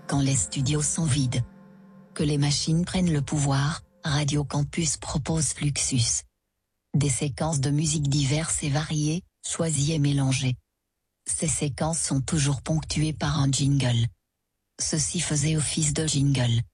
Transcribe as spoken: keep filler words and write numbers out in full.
Quand les studios sont vides, que les machines prennent le pouvoir, Radio Campus propose Fluxus. Des séquences de musique diverses et variées, choisies et mélangées. Ces séquences sont toujours ponctuées par un jingle. Ceci faisait office de jingle.